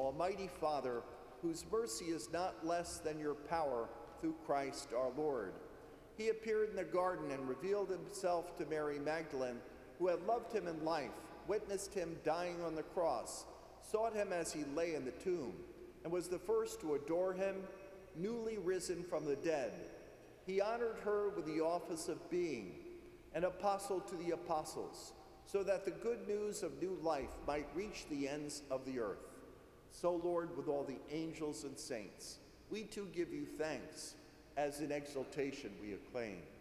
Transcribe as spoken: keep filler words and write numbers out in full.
Almighty Father, whose mercy is not less than your power, through Christ our Lord. He appeared in the garden and revealed himself to Mary Magdalene, who had loved him in life, witnessed him dying on the cross, sought him as he lay in the tomb, and was the first to adore him, newly risen from the dead. He honored her with the office of being an apostle to the apostles, so that the good news of new life might reach the ends of the earth. So, Lord, with all the angels and saints, we too give you thanks, as in exaltation we acclaim.